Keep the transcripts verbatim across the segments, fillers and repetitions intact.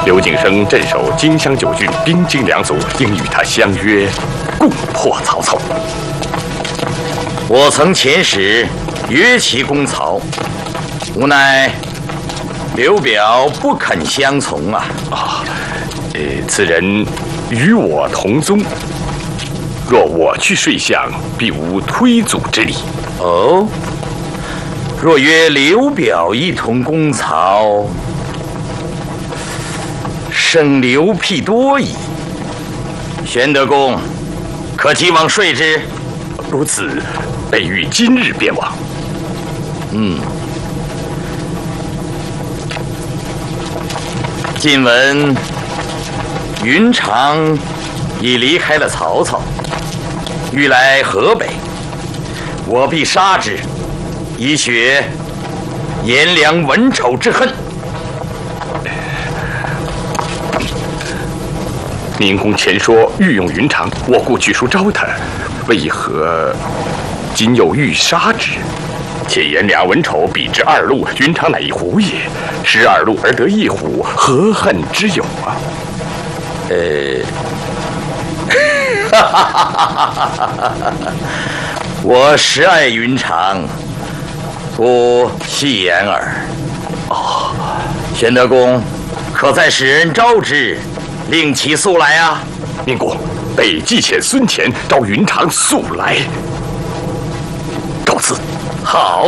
刘景升镇守荆襄九郡，兵精粮足，应与他相约，共破曹操。 我曾遣使约其攻曹，无奈刘表不肯相从啊！ 啊，呃，此人与我同宗，若我去睡相，必无推阻之理。 哦，若约刘表一同攻曹，胜刘辟多矣。玄德公，可即往睡之？ 如此，备欲今日便往。 嗯。近闻云长已离开了曹操，欲来河北，我必杀之，以雪颜良文丑之恨。 明公前说欲用云长，我故举书招他，为何今又欲杀之？且颜良文丑比之二路，云长乃一虎也，失二路而得一虎，何恨之有啊？ 呃，我实爱云长，不戏言耳。哦，玄德公，可再使人招之，令其速来啊！ 明公，备计遣孙乾召云长速来。告辞。 好。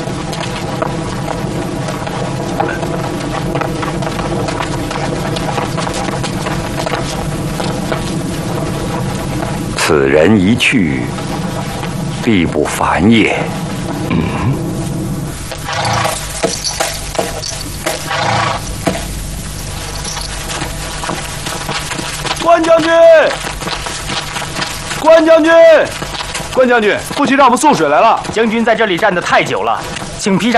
此人一去，必不凡也。 嗯。 关将军，关将军，关将军，父亲让我们送水来了。 将军在这里站得太久了，请披上。